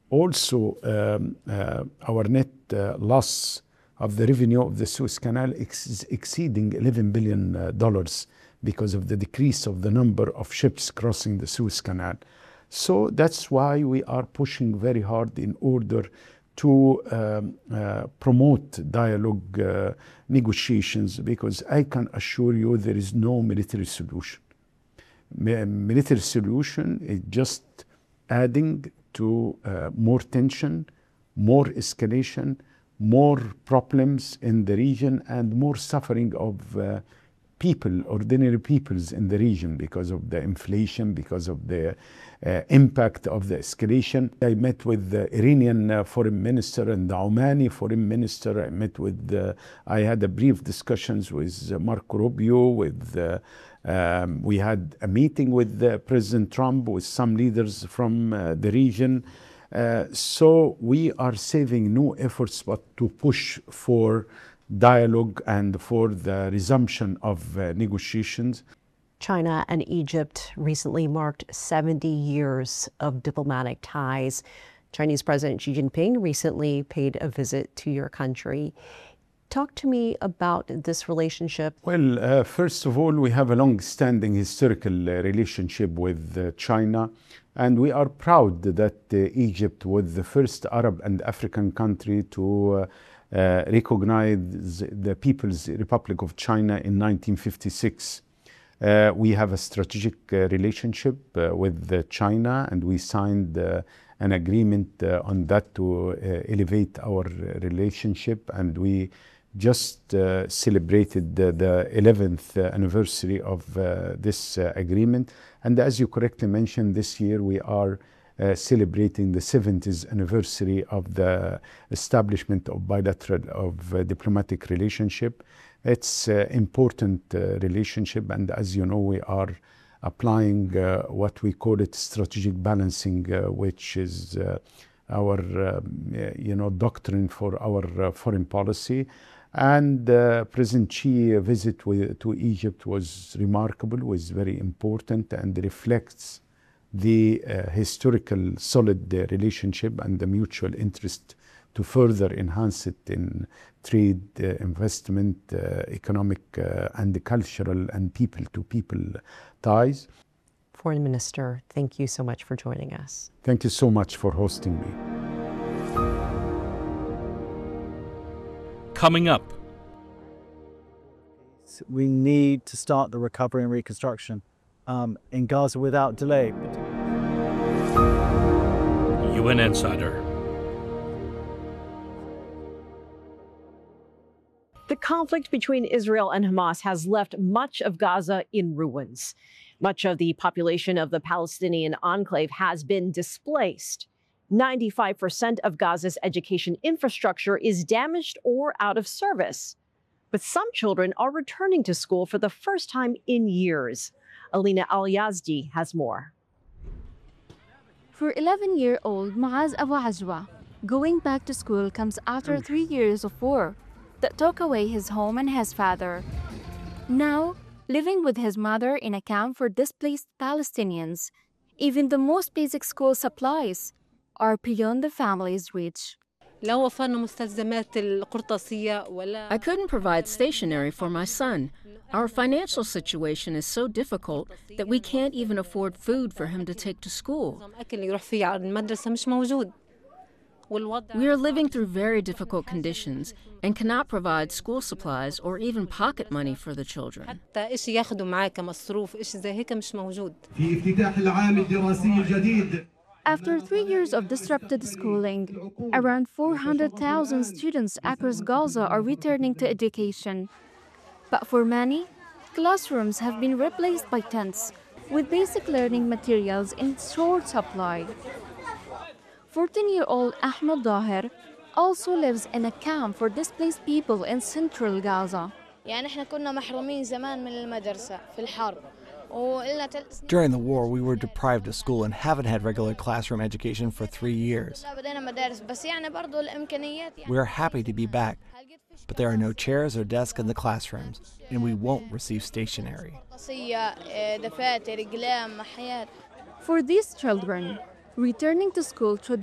Also, our net loss of the revenue of the Suez Canal is exceeding $11 billion because of the decrease of the number of ships crossing the Suez Canal. So that's why we are pushing very hard in order to promote dialogue, negotiations, because I can assure you there is no military solution. Military solution is just adding to more tension, more escalation, more problems in the region, and more suffering of people, ordinary peoples in the region, because of the inflation, because of the impact of the escalation. I met with the Iranian foreign minister and the Omani foreign minister. I had a brief discussions with Marco Rubio. We had a meeting with President Trump, with some leaders from the region. So we are saving no efforts but to push for dialogue and for the resumption of negotiations. China and Egypt recently marked 70 years of diplomatic ties. Chinese President Xi Jinping recently paid a visit to your country. Talk to me about this relationship. Well, first of all, we have a long-standing historical relationship with China, and we are proud that Egypt was the first Arab and African country to recognize the People's Republic of China in 1956. We have a strategic relationship with China, and we signed an agreement on that to elevate our relationship, and we just celebrated the 11th anniversary of this agreement. And as you correctly mentioned, this year we are celebrating the 70th anniversary of the establishment of diplomatic relationship. It's an important relationship, and as you know, we are applying what we call it strategic balancing, which is our doctrine for our foreign policy. And President Xi's visit to Egypt was remarkable, was very important, and reflects the historical solid relationship and the mutual interest to further enhance it in trade, investment, economic and cultural and people-to-people ties. Foreign Minister, thank you so much for joining us. Thank you so much for hosting me. Coming up, we need to start the recovery and reconstruction in Gaza without delay. UN Insider. The conflict between Israel and Hamas has left much of Gaza in ruins. Much of the population of the Palestinian enclave has been displaced. 95% of Gaza's education infrastructure is damaged or out of service. But some children are returning to school for the first time in years. Alina Al-Yazdi has more. For 11-year-old Maaz Abu Ajwa, going back to school comes after 3 years of war that took away his home and his father. Now, living with his mother in a camp for displaced Palestinians, even the most basic school supplies are beyond the family's reach. I couldn't provide stationery for my son. Our financial situation is so difficult that we can't even afford food for him to take to school. We are living through very difficult conditions and cannot provide school supplies or even pocket money for the children. After 3 years of disrupted schooling, around 400,000 students across Gaza are returning to education. But for many, classrooms have been replaced by tents, with basic learning materials in short supply. 14-year-old Ahmed Daher also lives in a camp for displaced people in central Gaza. During the war, we were deprived of school and haven't had regular classroom education for 3 years. We are happy to be back, but there are no chairs or desks in the classrooms, and we won't receive stationery. For these children, returning to school should